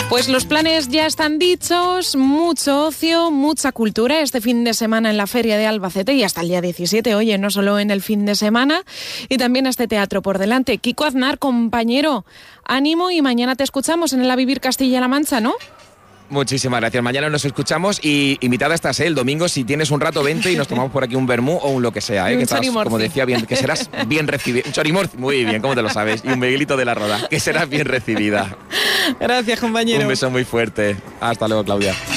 Pues los planes ya están dichos, mucho ocio, mucha cultura este fin de semana en la Feria de Albacete y hasta el día 17, oye, no solo en el fin de semana, y también este teatro por delante. Kiko Aznar, compañero, ánimo y mañana te escuchamos en el A Vivir Castilla-La Mancha, ¿no? Muchísimas gracias. Mañana nos escuchamos y invitada estás, el domingo, si tienes un rato, vente y nos tomamos por aquí un vermú o un lo que sea, que estás, como decía, bien, que serás bien recibida. Un chorimorci, muy bien, ¿cómo te lo sabes? Y un Miguelito de la Roda, que serás bien recibida. Gracias, compañero. Un beso muy fuerte. Hasta luego, Claudia.